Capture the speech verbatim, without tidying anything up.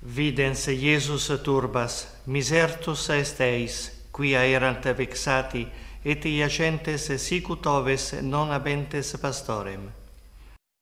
Videns Iesus turbas, misertus est eis, quia erant vexati, et iacentes sicut oves non habentes pastorem.